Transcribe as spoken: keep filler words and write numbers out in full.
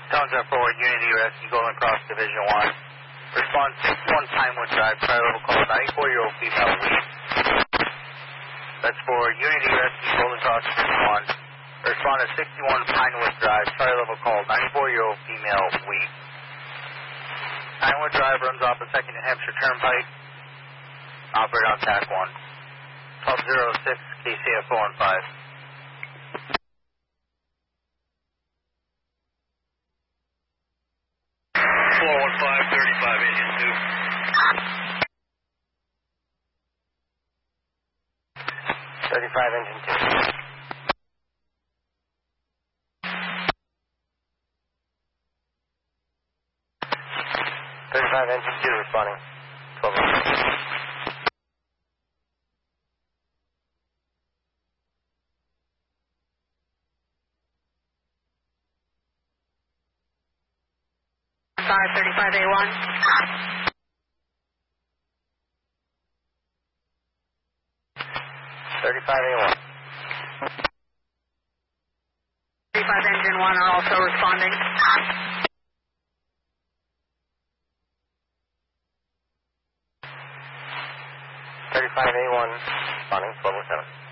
Townsend forward, Unity Rescue, Golden Cross Division one. Response sixty-one Pinewood Drive, prior level call, ninety-four-year-old female, weak. That's for Unity Rescue, Golden Cross Division one. Respond to sixty-one Pinewood Drive, prior level call, ninety-four-year-old female, weak. Pinewood Drive runs off the second New Hampshire Turnpike. Operate on T A C one. twelve oh six, K C F four one five. four one five, thirty-five, engine two. thirty-five, engine two. thirty-five, engine two, responding. twelve oh six. five thirty-five A one. thirty-five A one. thirty-five engine one are also responding. thirty-five A one, responding, twelve oh seven.